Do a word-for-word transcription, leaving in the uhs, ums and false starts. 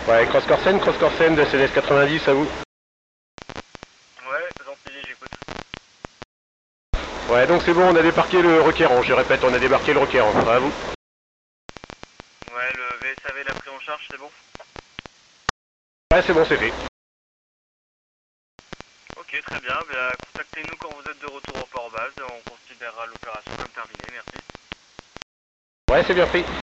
Ouais, Cross Corsen, Cross Corsen de C D S quatre-vingt-dix, à vous. Ouais, gentil, j'écoute. Ouais, donc c'est bon, on a débarqué le requérant, je répète, on a débarqué le requérant, à vous. Ouais, le V S A V l'a pris en charge, c'est bon? Ouais, c'est bon, c'est fait. Ok, très bien, bah, contactez-nous quand vous êtes de retour au port base, on considérera l'opération comme terminée, merci. Ouais, c'est bien pris.